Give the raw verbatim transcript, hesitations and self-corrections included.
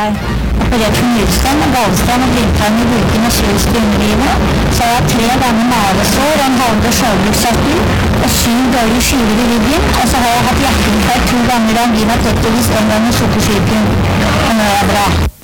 jeg operert for nyresten, gallesten og blindtarm i buken og svulst i underlivet. Så har jeg tre ganger mavesår, en halve skjoldbruskkjertel og syv dårlige skiver i ryggen. Og så har jeg hatt hjerteinfarkt to ganger, angina pectoris, en gang med sukkersyken. Og nå er jeg bra.